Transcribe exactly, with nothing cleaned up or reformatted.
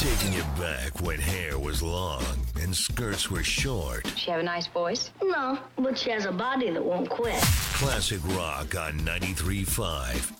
Taking you back when hair was long and skirts were short. She have a nice voice? No, but she has a body that won't quit. Classic rock on ninety-three point five